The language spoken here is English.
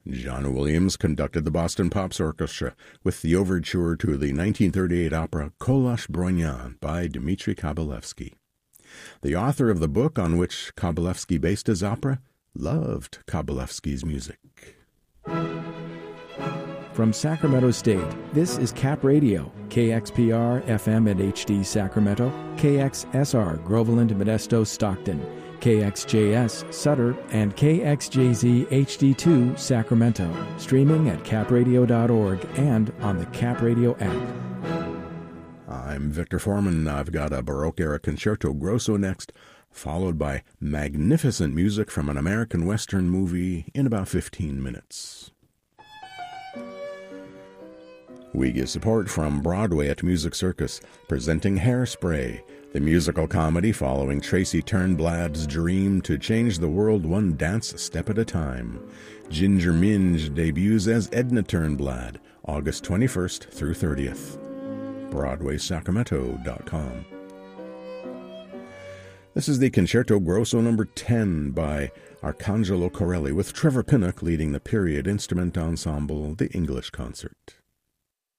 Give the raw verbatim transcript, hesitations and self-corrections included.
John Williams conducted the Boston Pops Orchestra with the overture to the nineteen thirty-eight opera Kolosh Bronian by Dmitri Kabalevsky. The author of the book on which Kabalevsky based his opera loved Kabalevsky's music. From Sacramento State, this is Cap Radio, K X P R, F M and H D Sacramento, K X S R, Groveland, Modesto, Stockton, K X J S, Sutter, and K X J Z H D two, Sacramento, streaming at cap radio dot org and on the Cap Radio app. I'm Victor Foreman. I've got a Baroque-era concerto grosso next, followed by magnificent music from an American Western movie in about fifteen minutes. We get support from Broadway at Music Circus, presenting Hairspray, the musical comedy following Tracy Turnblad's dream to change the world one dance step at a time. Ginger Minge debuts as Edna Turnblad, August twenty-first through thirtieth. Broadway Sacramento dot com. This is the Concerto Grosso number ten by Arcangelo Corelli, with Trevor Pinnock leading the period instrument ensemble, the English Concert.